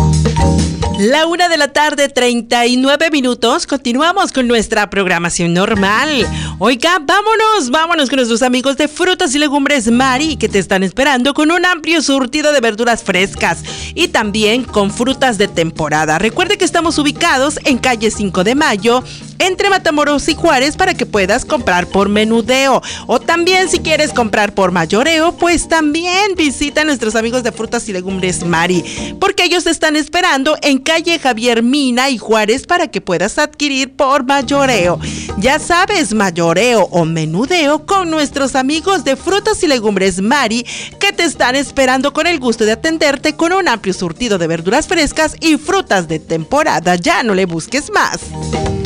La 1:39 p.m. Continuamos con nuestra programación normal. Oiga, vámonos con nuestros amigos de Frutas y Legumbres Mari, que te están esperando con un amplio surtido de verduras frescas y también con frutas de temporada. Recuerde que estamos ubicados en calle 5 de Mayo, entre Matamoros y Juárez, para que puedas comprar por menudeo. O también, si quieres comprar por mayoreo, pues también visita a nuestros amigos de Frutas y Legumbres Mari, porque ellos te están esperando en calle Javier Mina y Juárez para que puedas adquirir por mayoreo. Ya sabes, mayoreo o menudeo con nuestros amigos de Frutas y Legumbres Mari, que te están esperando con el gusto de atenderte con un amplio surtido de verduras frescas y frutas de temporada. Ya no le busques más.